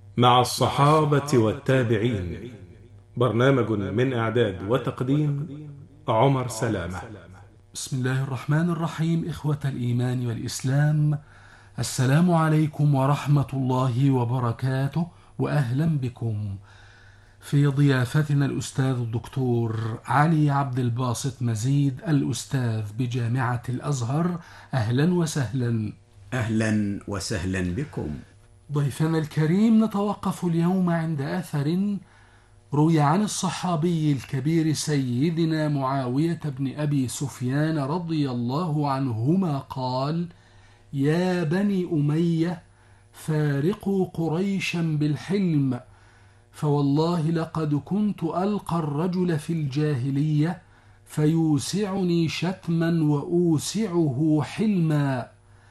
مع الصحابة والتابعين. برنامج من إعداد وتقديم عمر سلامة. بسم الله الرحمن الرحيم. إخوة الإيمان والإسلام، السلام عليكم ورحمة الله وبركاته، وأهلا بكم في ضيافتنا الأستاذ الدكتور علي عبد الباسط مزيد، الأستاذ بجامعة الأزهر. أهلا وسهلا. أهلا وسهلا بكم. ضيفنا الكريم، نتوقف اليوم عند أثر روي عن الصحابي الكبير سيدنا معاوية بن أبي سفيان رضي الله عنهما قال: يا بني أمية، فارقوا قريشا بالحلم، فوالله لقد كنت ألقى الرجل في الجاهلية فيوسعني شتما وأوسعه حلما،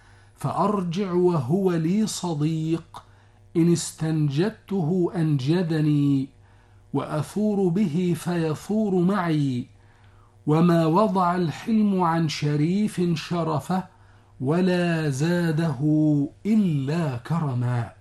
فأرجع وهو لي صديق، إن استنجدته أنجدني، وأثور به فيثور معي، وما وضع الحلم عن شريف شرفه، ولا زاده إلا كرما.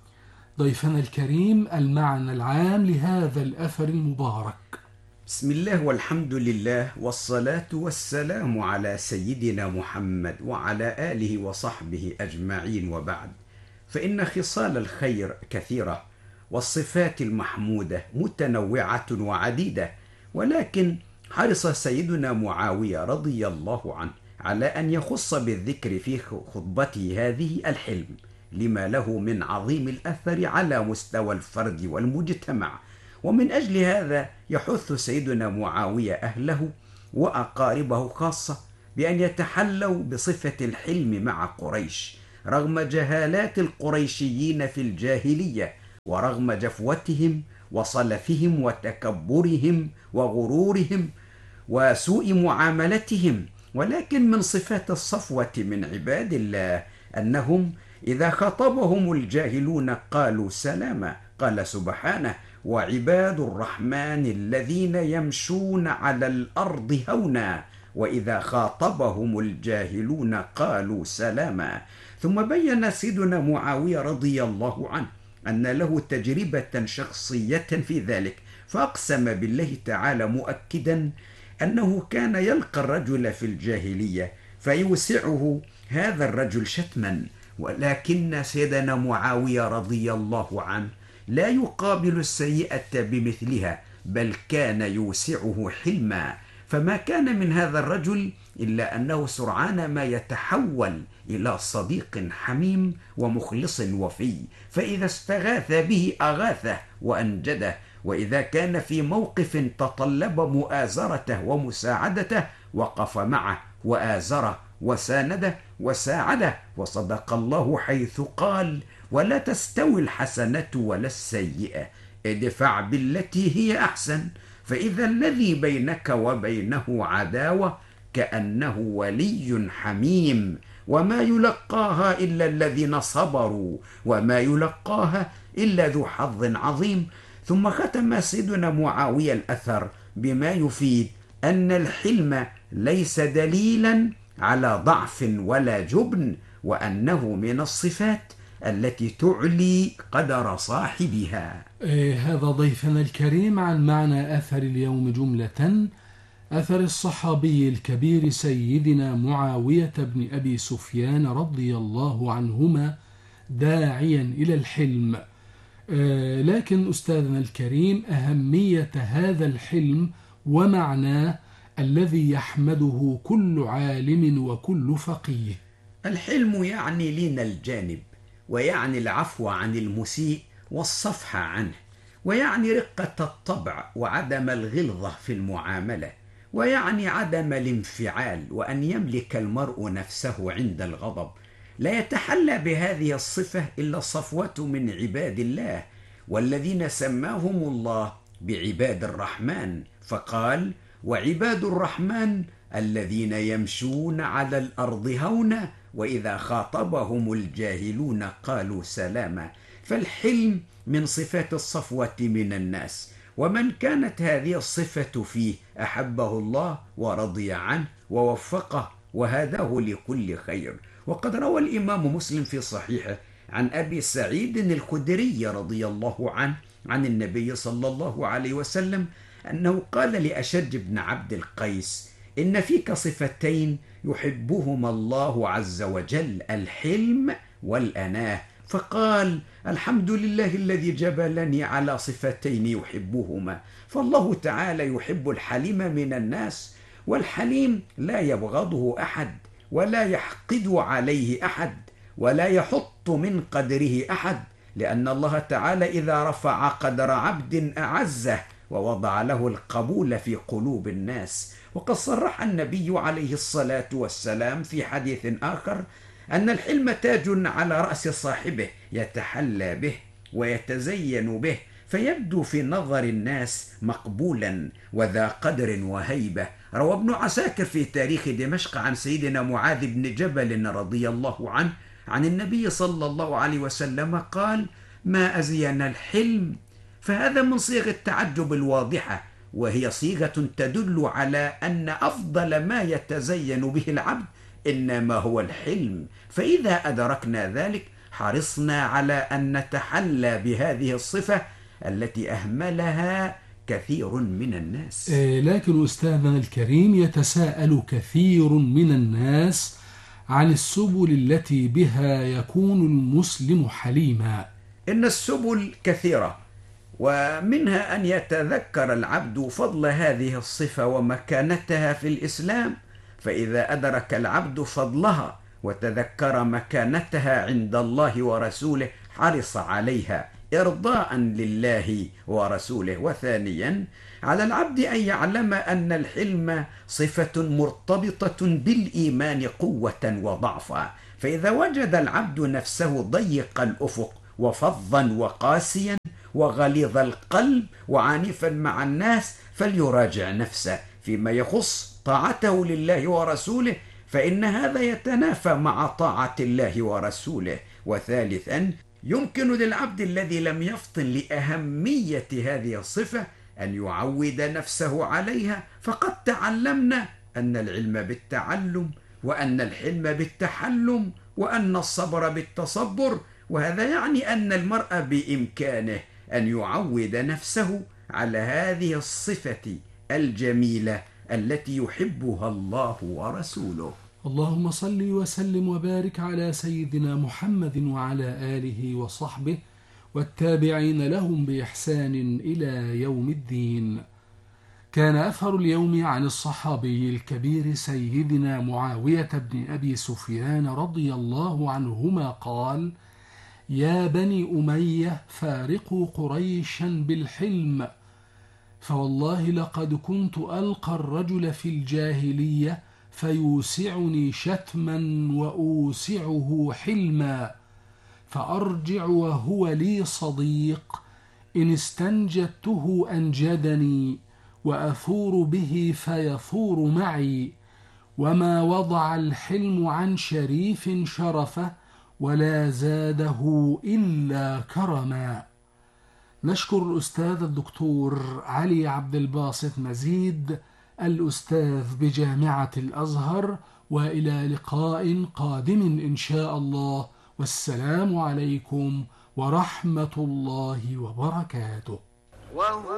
ضيفنا الكريم، المعنى العام لهذا الأثر المبارك. بسم الله والحمد لله والصلاة والسلام على سيدنا محمد وعلى آله وصحبه أجمعين، وبعد، فإن خصال الخير كثيرة، والصفات المحمودة متنوعة وعديدة، ولكن حرص سيدنا معاوية رضي الله عنه على أن يخص بالذكر في خطبته هذه الحلم، لما له من عظيم الأثر على مستوى الفرد والمجتمع. ومن أجل هذا يحث سيدنا معاوية أهله وأقاربه خاصة بأن يتحلوا بصفة الحلم مع قريش، رغم جهالات القريشيين في الجاهلية، ورغم جفوتهم وصلفهم وتكبرهم وغرورهم وسوء معاملتهم. ولكن من صفات الصفوة من عباد الله أنهم إذا خاطبهم الجاهلون قالوا سلاما. قال سبحانه: وعباد الرحمن الذين يمشون على الأرض هونا وإذا خاطبهم الجاهلون قالوا سلاما. ثم بين سيدنا معاوية رضي الله عنه أن له تجربة شخصية في ذلك، فأقسم بالله تعالى مؤكدا أنه كان يلقى الرجل في الجاهلية فيوسعه هذا الرجل شتما، ولكن سيدنا معاوية رضي الله عنه لا يقابل السيئة بمثلها، بل كان يوسعه حلما. فما كان من هذا الرجل إلا أنه سرعان ما يتحول إلى صديق حميم ومخلص وفي، فإذا استغاث به أغاثه وأنجده، وإذا كان في موقف تطلب مؤازرته ومساعدته وقف معه وآزره وسانده وساعده. وصدق الله حيث قال: ولا تستوي الحسنة ولا السيئة، ادفع بالتي هي أحسن، فإذا الذي بينك وبينه عداوة كأنه ولي حميم، وما يلقاها إلا الذين صبروا وما يلقاها إلا ذو حظ عظيم. ثم ختم سيدنا معاوية الأثر بما يفيد أن الحلم ليس دليلا على ضعف ولا جبن، وأنه من الصفات التي تعلي قدر صاحبها. هذا ضيفنا الكريم عن معنى أثر اليوم جملة. أثر الصحابي الكبير سيدنا معاوية بن أبي سفيان رضي الله عنهما داعيا إلى الحلم. لكن أستاذنا الكريم، أهمية هذا الحلم ومعناه الذي يحمده كل عالم وكل فقيه. الحلم يعني لين الجانب، ويعني العفو عن المسيء والصفح عنه، ويعني رقة الطبع وعدم الغلظة في المعاملة، ويعني عدم الانفعال، وأن يملك المرء نفسه عند الغضب. لا يتحلى بهذه الصفة إلا الصفوة من عباد الله، والذين سماهم الله بعباد الرحمن، فقال: وعباد الرحمن الذين يمشون على الأرض هونا وإذا خاطبهم الجاهلون قالوا سلاما. فالحلم من صفات الصفوة من الناس، ومن كانت هذه الصفة فيه أحبه الله ورضي عنه ووفقه وهداه لكل خير. وقد روى الإمام مسلم في صحيحه عن أبي سعيد الخدري رضي الله عنه عن النبي صلى الله عليه وسلم أنه قال لأشج بن عبد القيس: إن فيك صفتين يحبهما الله عز وجل، الحلم والأناه. فقال: الحمد لله الذي جبلني على صفتين يحبهما. فالله تعالى يحب الحليم من الناس، والحليم لا يبغضه أحد ولا يحقد عليه أحد ولا يحط من قدره أحد، لأن الله تعالى إذا رفع قدر عبد أعزه ووضع له القبول في قلوب الناس. وقد صرح النبي عليه الصلاة والسلام في حديث آخر أن الحلم تاج على رأس صاحبه يتحلى به ويتزين به، فيبدو في نظر الناس مقبولا وذا قدر وهيبة. روى ابن عساكر في تاريخ دمشق عن سيدنا معاذ بن جبل رضي الله عنه عن النبي صلى الله عليه وسلم قال: ما أزين الحلم. فهذا من صيغ التعجب الواضحة، وهي صيغة تدل على أن أفضل ما يتزين به العبد إنما هو الحلم. فإذا أدركنا ذلك حرصنا على أن نتحلى بهذه الصفة التي أهملها كثير من الناس. لكن أستاذنا الكريم، يتساءل كثير من الناس عن السبل التي بها يكون المسلم حليما. إن السبل كثيرة، ومنها أن يتذكر العبد فضل هذه الصفة ومكانتها في الإسلام، فإذا أدرك العبد فضلها وتذكر مكانتها عند الله ورسوله حرص عليها إرضاء لله ورسوله. وثانيا، على العبد أن يعلم أن الحلم صفة مرتبطة بالإيمان قوة وضعفا، فإذا وجد العبد نفسه ضيق الأفق وفظا وقاسيا وغليظ القلب وعنيفا مع الناس فليراجع نفسه فيما يخص طاعته لله ورسوله، فإن هذا يتنافى مع طاعة الله ورسوله. وثالثا، يمكن للعبد الذي لم يفطن لأهمية هذه الصفة أن يعود نفسه عليها، فقد تعلمنا أن العلم بالتعلم، وأن الحلم بالتحلم، وأن الصبر بالتصبر. وهذا يعني أن المرء بإمكانه أن يعود نفسه على هذه الصفة الجميلة التي يحبها الله ورسوله. اللهم صل وسلم وبارك على سيدنا محمد وعلى آله وصحبه والتابعين لهم بإحسان إلى يوم الدين. كان أثر اليوم عن الصحابي الكبير سيدنا معاوية بن أبي سفيان رضي الله عنهما قال: يا بني أمية فارقوا قريشا بالحلم، فوالله لقد كنت ألقى الرجل في الجاهلية فيوسعني شتما وأوسعه حلما، فأرجع وهو لي صديق، إن استنجدته أنجدني، وأثور به فيثور معي، وما وضع الحلم عن شريف شرفه ولا زاده إلا كرما. نشكر الأستاذ الدكتور علي عبد الباسط مزيد، الأستاذ بجامعة الأزهر، وإلى لقاء قادم إن شاء الله، والسلام عليكم ورحمة الله وبركاته.